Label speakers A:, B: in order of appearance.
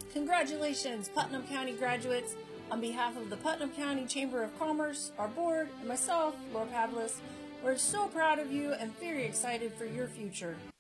A: Congratulations, Putnam County graduates! On behalf of the Putnam County Chamber of Commerce, our board, and myself, Laura Pavlis, we're so proud of you and very excited for your future.